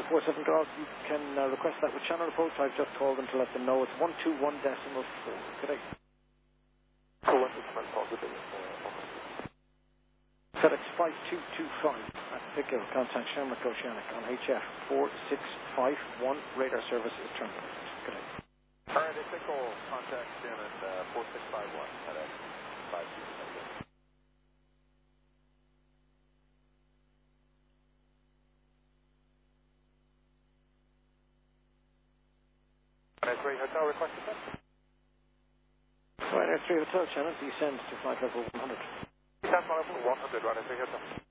470, you can request that with channel approach. I've just called them to let them know it's 121.4. Good day. FedEx 5225 at Pickle, contact Shamrock Oceanic on HF 4651. Radar service is terminated. Good day. Alright, Pickle, contact Shannon 4651 FedEx 5225. Great Hotel requested that. Ryanair 3 Hotel, Shannon, descend to flight level 100. Descend level 100, Ryanair 3 Hotel.